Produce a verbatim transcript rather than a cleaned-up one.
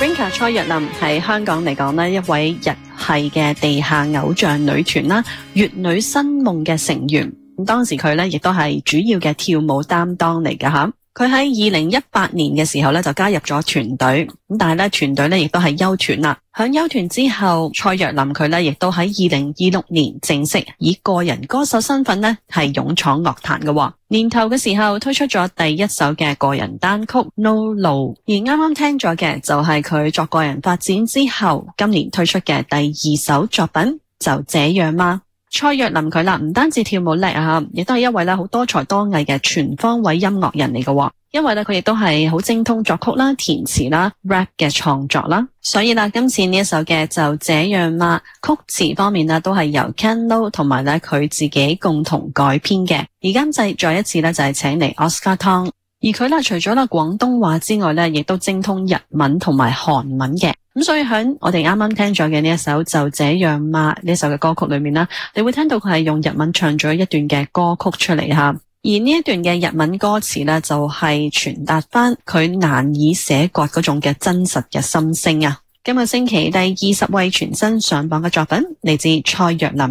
Rinka 蔡若琳係香港嚟講呢一位日系嘅地下偶像女團啦，乙女新夢嘅成員。咁當時佢呢亦都係主要嘅跳舞擔當嚟㗎吓。佢喺二零一八年嘅時候呢就加入咗團隊，咁但係呢團隊呢亦都係休團啦。響休團之後，蔡若琳佢呢亦都喺二零二六年正式以個人歌手身份呢係勇闖樂壇嘅。年頭嘅時候推出咗第一首嘅個人單曲 No 路，而啱啱聽咗嘅就係佢作個人發展之後今年推出嘅第二首作品就這樣嗎。蔡若琳佢啦，唔單止跳舞叻啊，亦都係一位咧好多才多藝嘅全方位音樂人嚟嘅。因為咧佢亦都係好精通作曲啦、填詞啦、rap 嘅創作啦，所以啦今次呢一首嘅就這樣嘛，曲詞方面呢都係由 Ken Lo 同埋咧佢自己共同改編嘅，而監製再一次咧就係請嚟 Oscar Tong， 而佢啦除咗啦廣東話之外咧，亦都精通日文同埋韓文嘅。咁所以喺我哋啱啱聽咗嘅呢一首就這樣嘛呢首嘅歌曲裏面啦，你會聽到佢係用日文唱咗一段嘅歌曲出嚟吓，而呢一段嘅日文歌詞呢，就係傳達翻佢難以寫割嗰種嘅真實嘅心聲啊！今個星期第二十位全新上榜嘅作品嚟自蔡若琳。